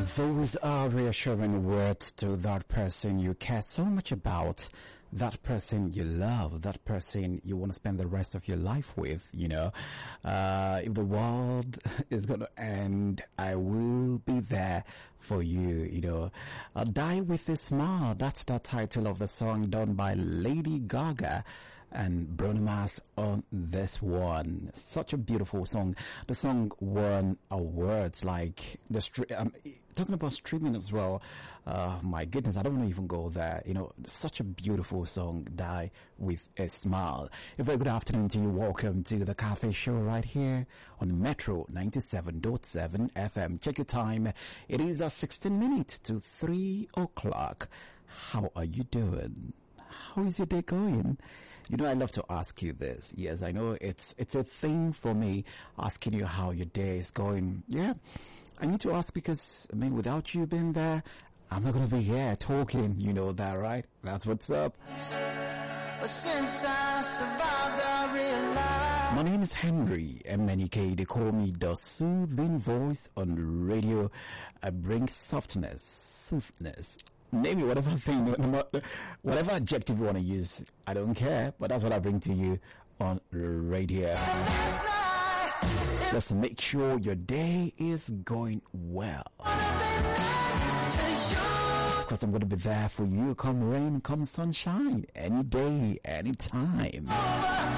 Those are reassuring words to that person you care so much about, that person you love, that person you want to spend the rest of your life with, you know. If the world is going to end, I will be there for you, you know. Die with a Smile, that's the title of the song done by Lady Gaga and Bruno Mars on this one. Such a beautiful song. The song won awards like talking about streaming as well. My goodness, I don't want to even go there. You know, such a beautiful song, Die with a Smile. A very good afternoon to you. Welcome to the Cafe Show right here on Metro 97.7 FM. Check your time. It is 16 minutes to 3 o'clock. How are you doing? How is your day going? You know, I love to ask you this. Yes, I know it's a thing for me, asking you how your day is going. Yeah, I need to ask because, I mean, without you being there, I'm not going to be here talking. You know that, right? That's what's up. But since I survived, I realized. My name is Henry MNK. They call me the soothing voice on radio. I bring softness. Name it, whatever thing, whatever adjective you want to use, I don't care, but that's what I bring to you on radio. Just make sure your day is going well. Of course, I'm going to be there for you, come rain, come sunshine, any day, any time.